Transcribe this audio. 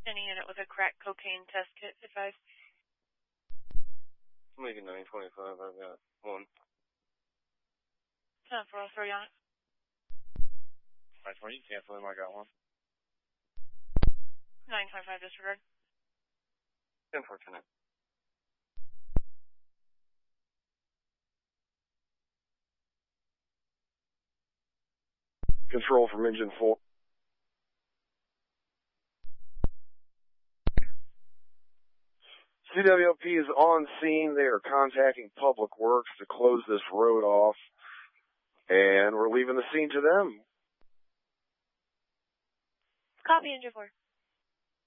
Any unit with a crack cocaine test kit, advised. Making 925, I've got one. 10 for all 3 on it. 920, cancel him, I got one. 925 disregard. 10 for tonight. Control from engine 4. CWLP is on scene. They are contacting Public Works to close this road off, and we're leaving the scene to them. Copy, engine 4.